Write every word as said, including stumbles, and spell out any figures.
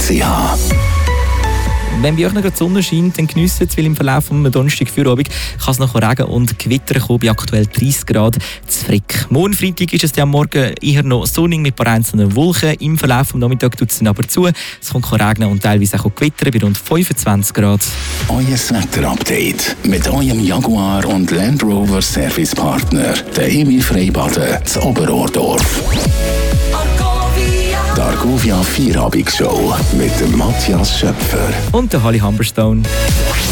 c h. Wenn bei euch noch die Sonne scheint, dann geniessen es, weil im Verlauf des Donnerstag Feierabend kann es noch Regen und Gewitter kommen, bei aktuell dreißig Grad zu Frick. Morgen Freitag ist es ja am Morgen eher noch sonnig mit ein paar einzelnen Wolken. Im Verlauf des Nachmittags tut es dann aber zu. Es kommt regnen und teilweise auch gewittern bei rund fünfundzwanzig Grad. Euer Wetterupdate mit eurem Jaguar und Land Rover Servicepartner, der Emil Freibaden zu Oberordorf. Die Argovia Vierabendsshow mit dem Matthias Schöpfer Und der Holly Humberstone.